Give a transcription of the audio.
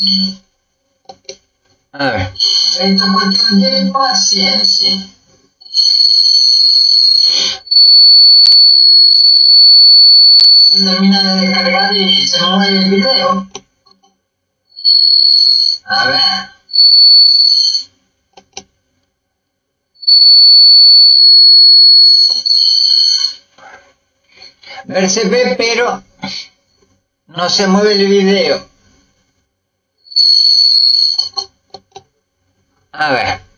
A ver. Esto es cuestión de paciencia. Se termina de descargar y se mueve el video. A ver. A ver, se ve, pero no se mueve el video. A ver.